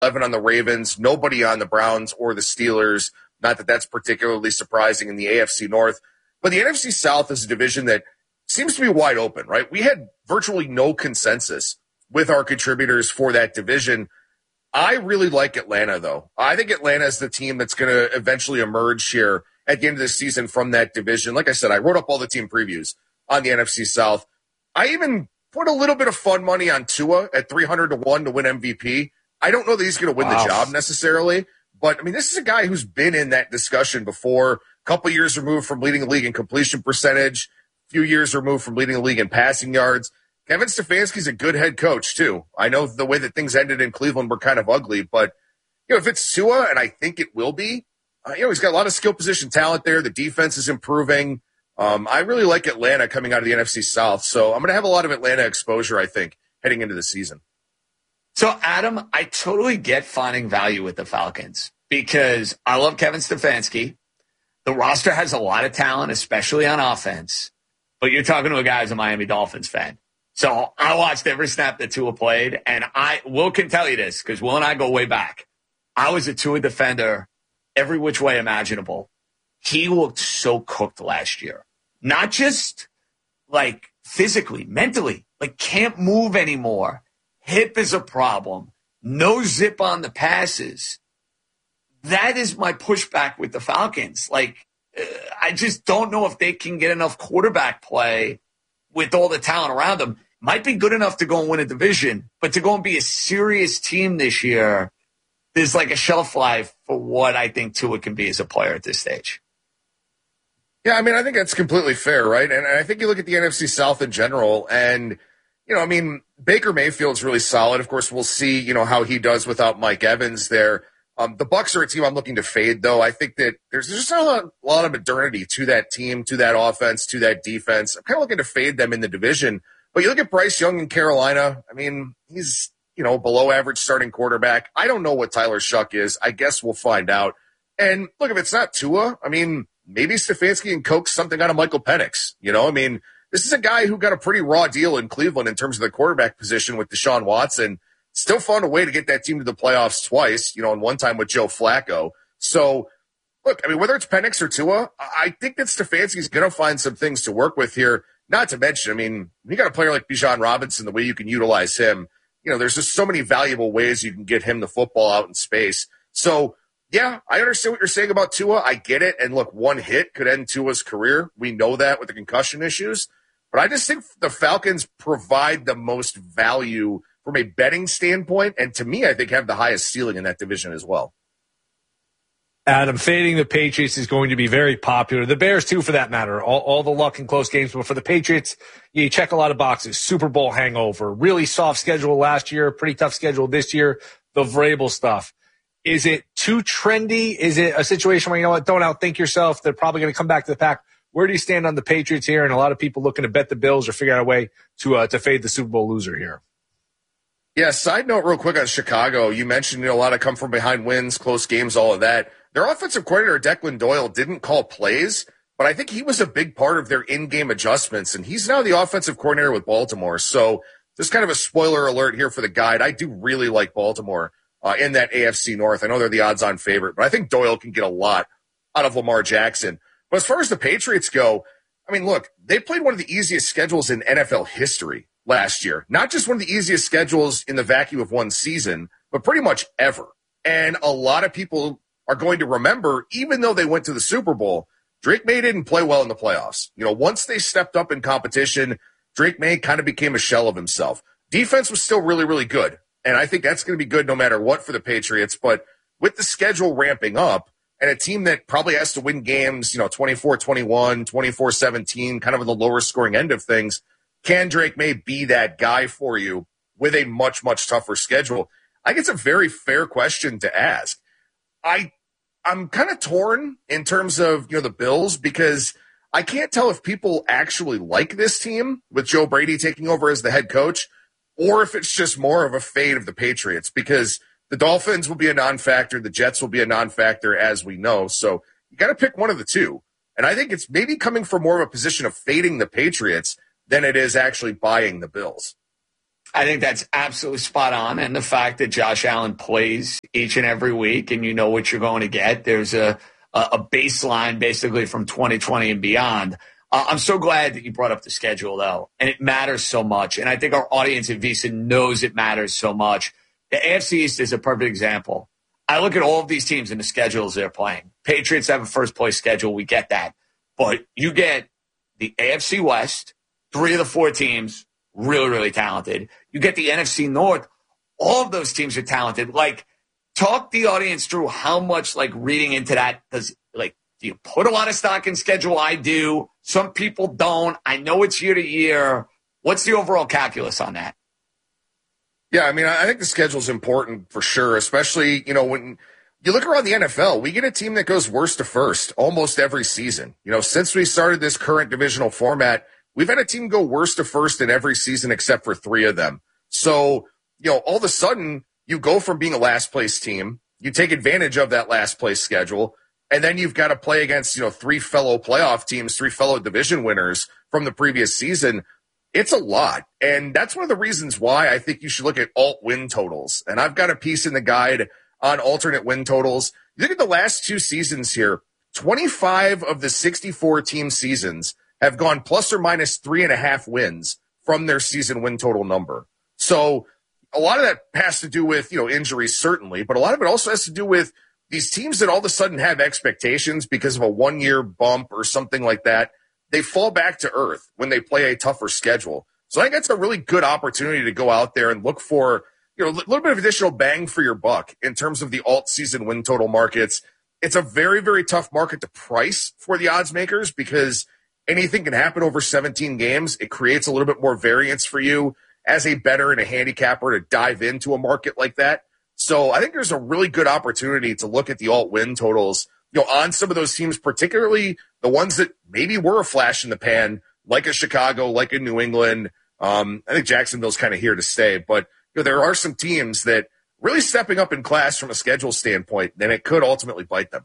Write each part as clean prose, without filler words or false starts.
11 on the Ravens, nobody on the Browns or the Steelers. Not that that's particularly surprising in the AFC North. But the NFC South is a division that seems to be wide open, right? We had virtually no consensus with our contributors for that division. I really like Atlanta, though. I think Atlanta is the team that's going to eventually emerge here at the end of the season from that division. Like I said, I wrote up all the team previews on the NFC South. I even put a little bit of fun money on Tua at 300-1 to win MVP. I don't know that he's going to win the job necessarily, but I mean, this is a guy who's been in that discussion before, a couple years removed from leading the league in completion percentage, a few years removed from leading the league in passing yards. Kevin Stefanski's a good head coach, too. I know the way that things ended in Cleveland were kind of ugly, but if it's Tua, and I think it will be, he's got a lot of skill position talent there. The defense is improving. I really like Atlanta coming out of the NFC South, so I'm going to have a lot of Atlanta exposure, I think, heading into the season. So, Adam, I totally get finding value with the Falcons because I love Kevin Stefanski. The roster has a lot of talent, especially on offense, but you're talking to a guy who's a Miami Dolphins fan. So I watched every snap that Tua played, and Will can tell you this because Will and I go way back. I was a Tua defender every which way imaginable. He looked so cooked last year. Not just like physically, mentally, like can't move anymore. Hip is a problem. No zip on the passes. That is my pushback with the Falcons. Like, I just don't know if they can get enough quarterback play with all the talent around them. Might be good enough to go and win a division, but to go and be a serious team this year, there's like a shelf life for what I think Tua can be as a player at this stage. Yeah, I mean, I think that's completely fair, right? And I think you look at the NFC South in general, and, I mean, Baker Mayfield's really solid. Of course, we'll see, how he does without Mike Evans there. The Bucs are a team I'm looking to fade, though. I think that there's just a lot of modernity to that team, to that offense, to that defense. I'm kind of looking to fade them in the division. But you look at Bryce Young in Carolina. I mean, he's, below average starting quarterback. I don't know what Tyler Shuck is. I guess we'll find out. And look, if it's not Tua, I mean, maybe Stefanski can coax something out of Michael Penix. I mean, this is a guy who got a pretty raw deal in Cleveland in terms of the quarterback position with Deshaun Watson. Still found a way to get that team to the playoffs twice, and one time with Joe Flacco. So, look, I mean, whether it's Penix or Tua, I think that Stefanski's going to find some things to work with here. Not to mention, I mean, you got a player like Bijan Robinson, the way you can utilize him, there's just so many valuable ways you can get him the football out in space. So, yeah, I understand what you're saying about Tua. I get it. And look, one hit could end Tua's career. We know that with the concussion issues. But I just think the Falcons provide the most value from a betting standpoint, and to me, I think have the highest ceiling in that division as well. Adam, fading the Patriots is going to be very popular. The Bears, too, for that matter. All the luck in close games. But for the Patriots, you check a lot of boxes. Super Bowl hangover. Really soft schedule last year. Pretty tough schedule this year. The Vrabel stuff. Is it too trendy? Is it a situation where, don't outthink yourself? They're probably going to come back to the pack. Where do you stand on the Patriots here? And a lot of people looking to bet the Bills or figure out a way to fade the Super Bowl loser here. Yeah, side note real quick on Chicago. You mentioned a lot of come from behind wins, close games, all of that. Their offensive coordinator, Declan Doyle, didn't call plays, but I think he was a big part of their in-game adjustments, and he's now the offensive coordinator with Baltimore. So just kind of a spoiler alert here for the guide. I do really like Baltimore in that AFC North. I know they're the odds-on favorite, but I think Doyle can get a lot out of Lamar Jackson. But as far as the Patriots go, I mean, look, they played one of the easiest schedules in NFL history last year. Not just one of the easiest schedules in the vacuum of one season, but pretty much ever. And a lot of people are going to remember, even though they went to the Super Bowl, Drake May didn't play well in the playoffs. Once they stepped up in competition, Drake May kind of became a shell of himself. Defense was still really, really good. And I think that's going to be good no matter what for the Patriots. But with the schedule ramping up, and a team that probably has to win games, 24-21, 24-17, kind of in the lower scoring end of things, can Drake May be that guy for you with a much, much tougher schedule? I think it's a very fair question to ask. I'm kind of torn in terms of, the Bills, because I can't tell if people actually like this team with Joe Brady taking over as the head coach, or if it's just more of a fade of the Patriots, because the Dolphins will be a non-factor. The Jets will be a non-factor, as we know. So you got to pick one of the two. And I think it's maybe coming from more of a position of fading the Patriots than it is actually buying the Bills. I think that's absolutely spot on. And the fact that Josh Allen plays each and every week and you know what you're going to get, there's a baseline basically from 2020 and beyond. I'm so glad that you brought up the schedule, though, and it matters so much. And I think our audience at VSiN knows it matters so much. The AFC East is a perfect example. I look at all of these teams and the schedules they're playing. Patriots have a first-place schedule. We get that. But you get the AFC West, 3 of the 4 teams, really, really talented. You get the NFC North. All of those teams are talented. Like, talk the audience through how much, like, reading into that does, like, do you put a lot of stock in schedule? I do. Some people don't. I know it's year to year. What's the overall calculus on that? Yeah, I mean, I think the schedule's important for sure, especially, you know, when you look around the NFL, we get a team that goes worst to first almost every season. You know, since we started this current divisional format, we've had a team go worst to first in every season except for 3 of them. So, you know, all of a sudden you go from being a last place team, you take advantage of that last place schedule, and then you've got to play against, you know, 3 fellow playoff teams, 3 fellow division winners from the previous season. It's a lot. And that's one of the reasons why I think you should look at alt win totals. And I've got a piece in the guide on alternate win totals. You look at the last 2 seasons here, 25 of the 64 team seasons have gone plus or minus 3.5 wins from their season win total number. So a lot of that has to do with, you know, injuries certainly, but a lot of it also has to do with these teams that all of a sudden have expectations because of a 1-year bump or something like that. They fall back to earth when they play a tougher schedule. So I think that's a really good opportunity to go out there and look for, you know, a little bit of additional bang for your buck in terms of the alt season win total markets. It's a very, very tough market to price for the odds makers because anything can happen over 17 games. It creates a little bit more variance for you as a bettor and a handicapper to dive into a market like that. So I think there's a really good opportunity to look at the alt win totals, you know, on some of those teams, particularly the ones that maybe were a flash in the pan, like a Chicago, like a New England. I think Jacksonville's kind of here to stay, but you know, there are some teams that really stepping up in class from a schedule standpoint, and it could ultimately bite them.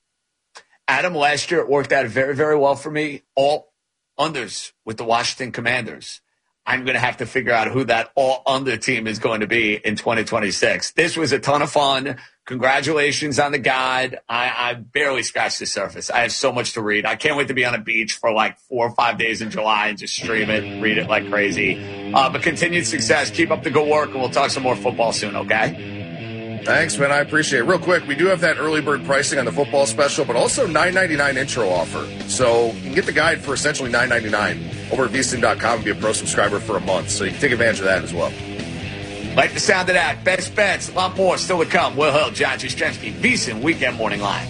Adam, last year it worked out very, very well for me. All unders with the Washington Commanders. I'm going to have to figure out who that all-under team is going to be in 2026. This was a ton of fun. Congratulations on the guide. I barely scratched the surface. I have so much to read. I can't wait to be on a beach for like 4 or 5 days in July and just stream it and read it like crazy. But continued success. Keep up the good work, and we'll talk some more football soon, okay? Thanks, man. I appreciate it. Real quick, we do have that early bird pricing on the football special, but also $9.99 intro offer. So you can get the guide for essentially $9.99 over at VSiN.com and be a pro subscriber for a month. So you can take advantage of that as well. Like the sound of that. Best bets. A lot more still to come. Will Hill, John Jastremski, VSiN Weekend Morning Line.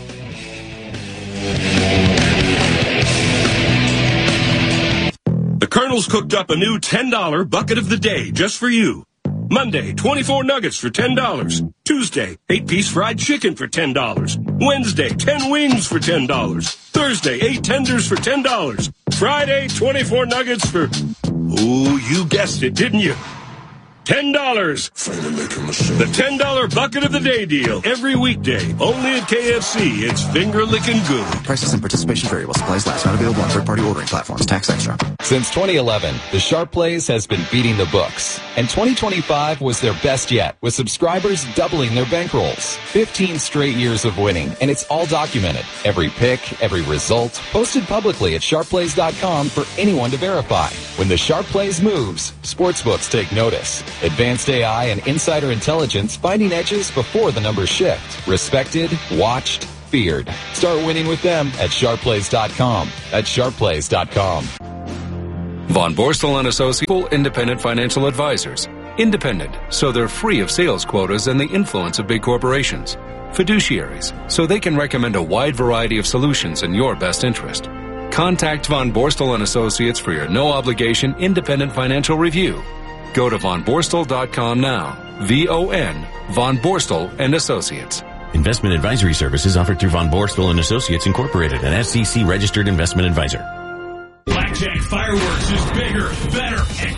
The Colonel's cooked up a new $10 bucket of the day just for you. Monday, 24 nuggets for $10. Tuesday, 8-piece fried chicken for $10. Wednesday, 10 wings for $10. Thursday, 8 tenders for $10. Friday, 24 nuggets for... Oh, you guessed it, didn't you? $10. The $10 bucket of the day deal. Every weekday. Only at KFC. It's finger licking good. Prices and participation variable. Supplies last. Not available on third-party ordering platforms. Tax extra. Since 2011, the Sharp Plays has been beating the books. And 2025 was their best yet, with subscribers doubling their bankrolls. 15 straight years of winning, and it's all documented. Every pick, every result, posted publicly at sharpplays.com for anyone to verify. When the Sharp Plays moves, sportsbooks take notice. Advanced AI and insider intelligence finding edges before the numbers shift. Respected, watched, feared. Start winning with them at sharpplays.com. That's sharpplays.com. Von Borstel and Associates, full independent financial advisors. Independent, so they're free of sales quotas and the influence of big corporations. Fiduciaries, so they can recommend a wide variety of solutions in your best interest. Contact Von Borstel and Associates for your no-obligation independent financial review. Go to vonborstel.com now. VON, Von Borstel and Associates. Investment advisory services offered through Von Borstel and Associates Incorporated, an SEC-registered investment advisor. Blackjack Fireworks is bigger, better, and packed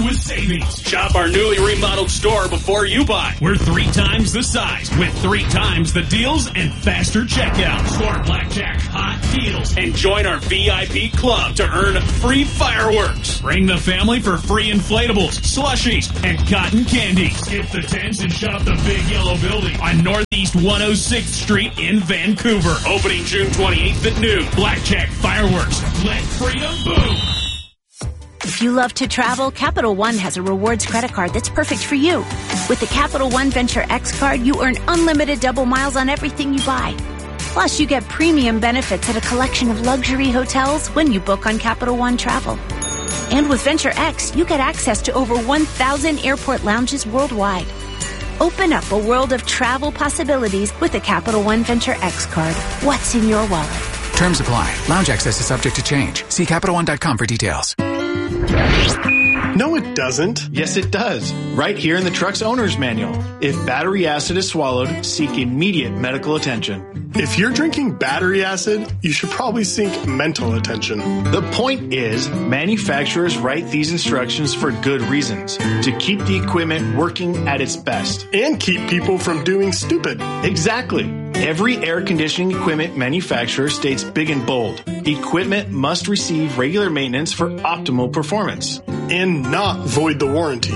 with savings. Shop our newly remodeled store before you buy. We're 3 times the size with 3 times the deals and faster checkout. Score blackjack hot deals and join our VIP club to earn free fireworks. Bring the family for free inflatables, slushies, and cotton candy. Skip the tents and shop the big yellow building on Northeast 106th Street in Vancouver. Opening June 28th at noon. Blackjack fireworks. Let freedom boom. If you love to travel, Capital One has a rewards credit card that's perfect for you. With the Capital One Venture X card, you earn unlimited double miles on everything you buy. Plus, you get premium benefits at a collection of luxury hotels when you book on Capital One Travel. And with Venture X, you get access to over 1,000 airport lounges worldwide. Open up a world of travel possibilities with the Capital One Venture X card. What's in your wallet? Terms apply. Lounge access is subject to change. See CapitalOne.com for details. No, it doesn't. Yes, it does. Right here in the truck's owner's manual. If battery acid is swallowed, seek immediate medical attention. If you're drinking battery acid, you should probably seek mental attention. The point is, manufacturers write these instructions for good reasons. To keep the equipment working at its best. And keep people from doing stupid. Exactly. Every air conditioning equipment manufacturer states big and bold. Equipment must receive regular maintenance for optimal performance. And not void the warranty.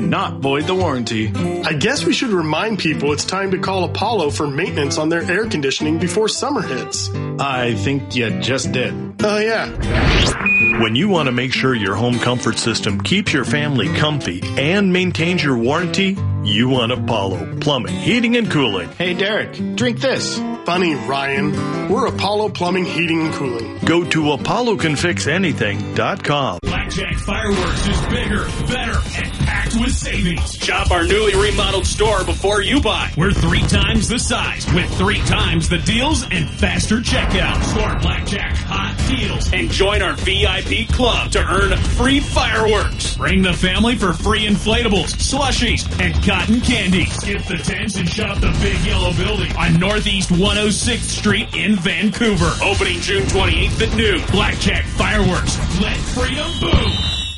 I guess we should remind people it's time to call Apollo for maintenance on their air conditioning before summer hits. I think you just did. Oh, yeah. When you want to make sure your home comfort system keeps your family comfy and maintains your warranty, you want Apollo Plumbing, Heating, and Cooling. Hey, Derek, drink this. Funny, Ryan. We're Apollo Plumbing, Heating, and Cooling. Go to ApolloCanFixAnything.com. Blackjack Fireworks is bigger, better, and packed with savings. Shop our newly remodeled store before you buy. We're 3 times the size with 3 times the deals and faster checkout. Score blackjack hot deals and join our VIP club to earn free fireworks. Bring the family for free inflatables, slushies, and cotton candy. Skip the tents and shop the big yellow building on Northeast 106th Street in Vancouver. Opening June 28th at noon. Blackjack fireworks. Let freedom boom.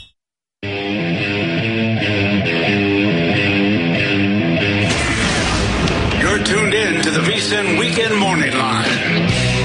You're tuned in to the VSiN Weekend Morning Line.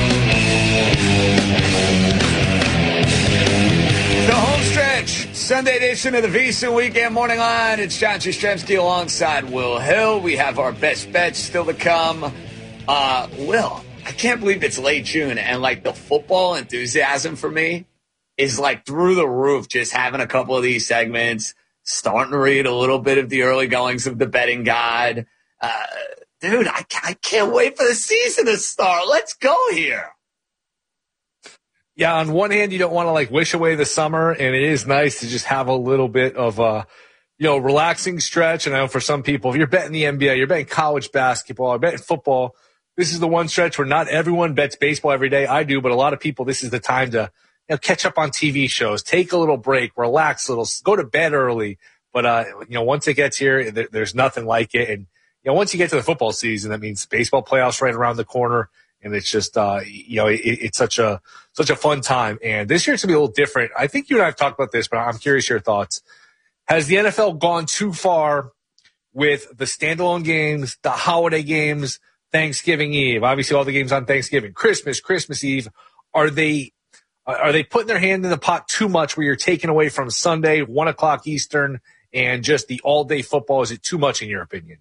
The home stretch, Sunday edition of the VSiN Weekend Morning Line. It's John Jastrzemski alongside Will Hill. We have our best bets still to come. Will, I can't believe it's late June and like the football enthusiasm for me is like through the roof. Just having a couple of these segments, starting to read a little bit of the early goings of the betting guide. Dude, I can't wait for the season to start. Let's go here. Yeah, on one hand, you don't want to like wish away the summer, and it is nice to just have a little bit of a, relaxing stretch. And I know for some people, if you're betting the NBA, you're betting college basketball, or betting football, this is the one stretch where not everyone bets baseball every day. I do, but a lot of people, this is the time to catch up on TV shows, take a little break, relax a little, go to bed early. But, once it gets here, there's nothing like it. And, once you get to the football season, that means baseball playoffs right around the corner. And it's just, it's such a fun time. And this year it's going to be a little different. I think you and I have talked about this, but I'm curious your thoughts. Has the NFL gone too far with the standalone games, the holiday games, Thanksgiving Eve? Obviously, all the games on Thanksgiving, Christmas Eve. Are they putting their hand in the pot too much where you're taking away from Sunday, 1 o'clock Eastern, and just the all-day football? Is it too much in your opinion?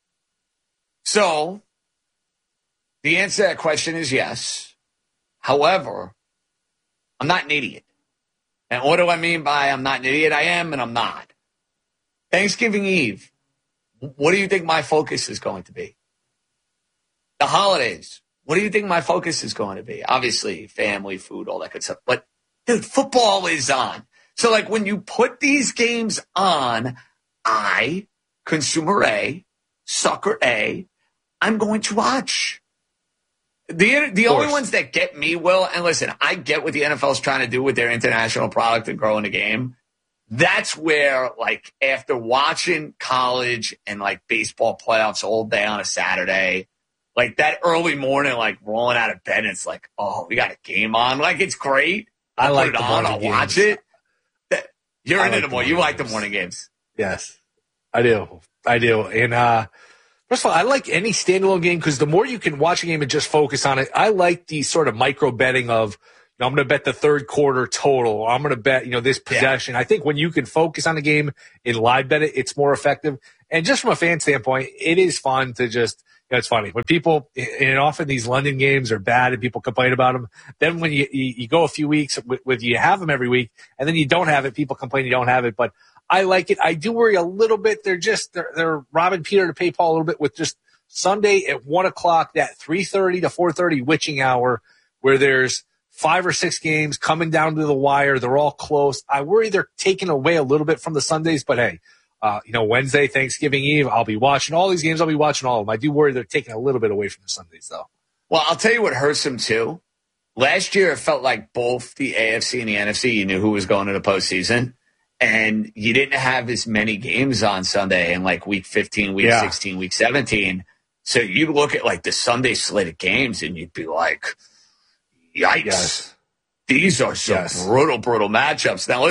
So the answer to that question is yes. However, I'm not an idiot. And what do I mean by I'm not an idiot? I am and I'm not. Thanksgiving Eve, what do you think my focus is going to be? The holidays, what do you think my focus is going to be? Obviously, family, food, all that good stuff. But, dude, football is on. So, like, when you put these games on, I, consumer A, sucker A, I'm going to watch. The only ones that get me, Will, and listen, I get what the NFL's trying to do with their international product and growing the game. That's where, like, after watching college and, like, baseball playoffs all day on a Saturday, like, that early morning, like, rolling out of bed, and it's like, oh, we got a game on. Like, it's great. I'll put it on. I'll watch it. You're into the morning. You like the morning games. Yes, I do. And first of all, I like any standalone game because the more you can watch a game and just focus on it, I like the sort of micro betting of, I'm going to bet the third quarter total. Or I'm going to bet, this possession. Yeah. I think when you can focus on the game and live bet it, it's more effective. And just from a fan standpoint, it is fun to just, it's funny when people, and often these London games are bad and people complain about them. Then when you go a few weeks with you have them every week and then you don't have it, people complain you don't have it. But I like it. I do worry a little bit. They're robbing Peter to pay Paul a little bit with just Sunday at 1:00, that 3:30 to 4:30 witching hour where there's 5 or 6 games coming down to the wire. They're all close. I worry they're taking away a little bit from the Sundays, but hey, Wednesday, Thanksgiving Eve, I'll be watching all these games. I'll be watching all of them. I do worry they're taking a little bit away from the Sundays, though. Well, I'll tell you what hurts them, too. Last year, it felt like both the AFC and the NFC, you knew who was going to the postseason, and you didn't have as many games on Sunday in like week 15, week 16, week 17. So you'd look at like the Sunday slate of games, and you'd be like, yikes. Yes. These are some brutal matchups. Now, listen.